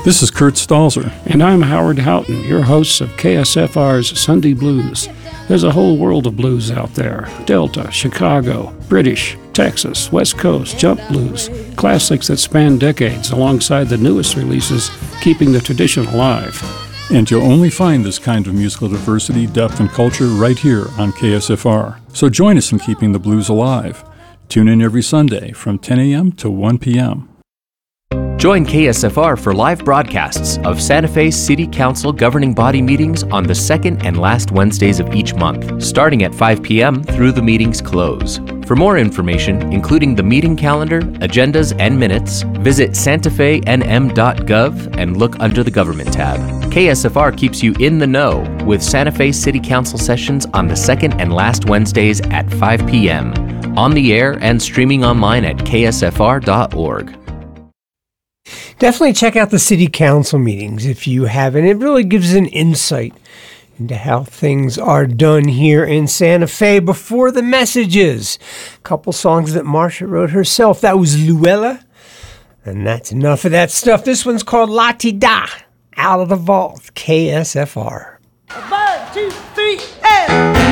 This is Kurt Stalzer. And I'm Howard Houghton, your hosts of KSFR's Sunday Blues. There's a whole world of blues out there. Delta, Chicago, British, Texas, West Coast, jump blues. Classics that span decades alongside the newest releases, keeping the tradition alive. And you'll only find this kind of musical diversity, depth, and culture right here on KSFR. So join us in keeping the blues alive. Tune in every Sunday from 10 a.m. to 1 p.m. Join KSFR for live broadcasts of Santa Fe City Council governing body meetings on the second and last Wednesdays of each month, starting at 5 p.m. through the meeting's close. For more information, including the meeting calendar, agendas, and minutes, visit santafenm.gov and look under the Government tab. KSFR keeps you in the know with Santa Fe City Council sessions on the second and last Wednesdays at 5 p.m. On the air and streaming online at ksfr.org. Definitely check out the city council meetings if you haven't. It really gives an insight into how things are done here in Santa Fe before the messages. A couple songs that Marcia wrote herself. That was Luella. And that's enough of that stuff. This one's called La Ti Da, Out of the Vault, KSFR. 1, 2, 3, and...